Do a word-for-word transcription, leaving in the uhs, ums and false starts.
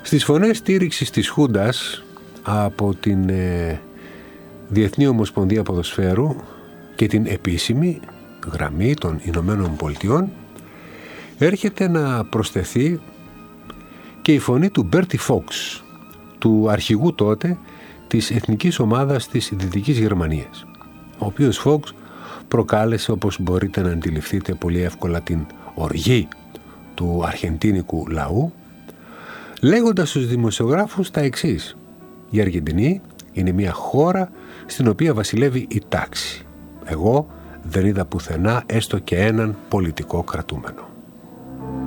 Στις φωνές στήριξης της Χούντας από την ε, Διεθνή Ομοσπονδία Ποδοσφαίρου και την επίσημη γραμμή των Ηνωμένων Πολιτειών έρχεται να προσθεθεί και η φωνή του Μπέρτι Φόξ, του αρχηγού τότε της εθνικής ομάδας της Δυτικής Γερμανίας, ο οποίος Φόξ προκάλεσε, όπως μπορείτε να αντιληφθείτε πολύ εύκολα, την οργή του αργεντίνικου λαού, λέγοντας στους δημοσιογράφους τα εξής: η Αργεντινή είναι μια χώρα στην οποία βασιλεύει η τάξη. Εγώ δεν είδα πουθενά έστω και έναν πολιτικό κρατούμενο.